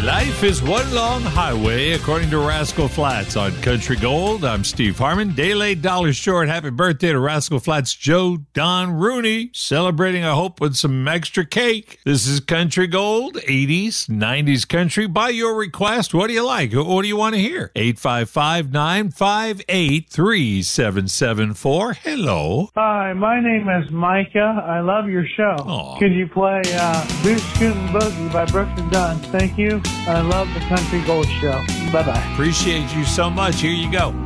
Life is one long highway, according to Rascal Flatts on Country Gold. I'm Steve Harmon. Day late, dollar short. Happy birthday to Rascal Flatts Joe Don Rooney. Celebrating, I hope, with some extra cake. This is Country Gold, 80s, 90s country. By your request, what do you like? What do you want to hear? 855-958-3774. Hello. Hi, my name is Micah. I love your show. Aw. Could you play Boot Scootin' Boogie by Brooks and Dunn? Thank you. I love the Country Gold Show. Bye-bye. Appreciate you so much. Here you go.